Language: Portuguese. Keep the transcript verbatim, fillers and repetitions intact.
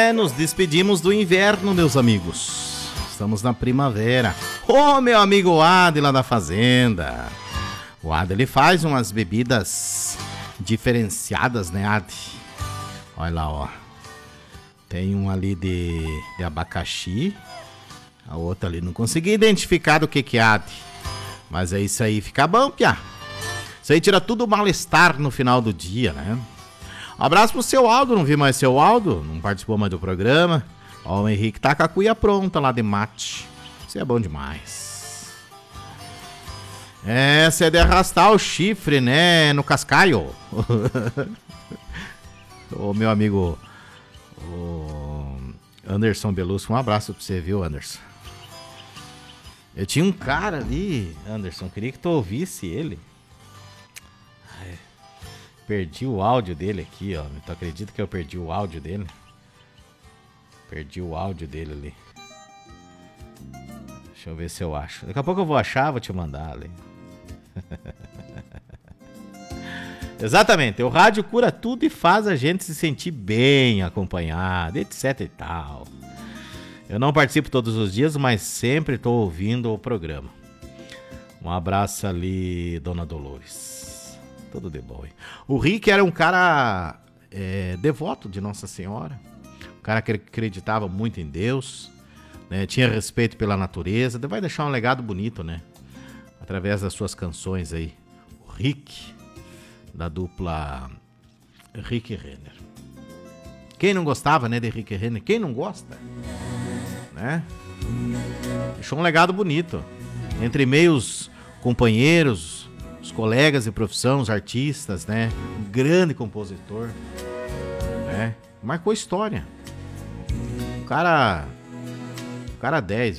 É, nos despedimos do inverno, meus amigos. Estamos na primavera. Ô, oh, meu amigo Ade lá da fazenda. O Ade, ele faz umas bebidas diferenciadas, né, Ade? Olha lá, ó. Tem um ali de, de abacaxi. A outra ali, não consegui identificar do que que é, Ade. Mas é isso aí, fica bom, piá. Isso aí tira tudo o mal-estar no final do dia, né? Um abraço pro seu Aldo, não vi mais seu Aldo, não participou mais do programa. Ó, o Henrique tá com a cuia pronta lá de mate. Isso é bom demais. Essa é de arrastar o chifre, né, no cascaio. Ô, meu amigo o Anderson Belusco, um abraço pra você, viu, Anderson? Eu tinha um cara ali, Anderson, queria que tu ouvisse ele. Ai, perdi o áudio dele aqui, ó. Tu acredita que eu perdi o áudio dele? Perdi o áudio dele ali. Deixa eu ver se eu acho. Daqui a pouco eu vou achar, vou te mandar ali. Exatamente, o rádio cura tudo e faz a gente se sentir bem acompanhado, etc e tal. Eu não participo todos os dias, mas sempre estou ouvindo o programa. Um abraço ali, Dona Dolores. Tudo de bom. O Rick era um cara é, devoto de Nossa Senhora. Um cara que acreditava muito em Deus, né? Tinha respeito pela natureza. Vai deixar um legado bonito, né? Através das suas canções aí. O Rick, da dupla Rick Renner. Quem não gostava, né, de Rick Renner? Quem não gosta? Né? Deixou um legado bonito. Entre meios companheiros, os colegas de profissão, os artistas, né? Um grande compositor, né? Marcou história. O cara... O cara dez.